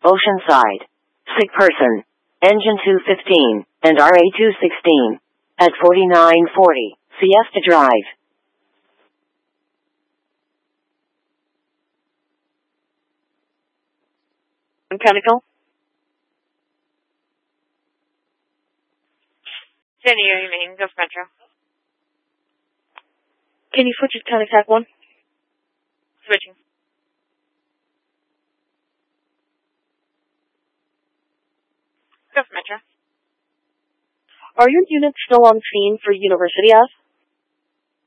Oceanside. Sick person. Engine 215 and RA 216 at 4940 Siesta Drive. Mechanical. Jenny, you mean, go for Metro. Can you switch to Contact 1? Switching. Go for Metro. Are your units still on scene for University Ave?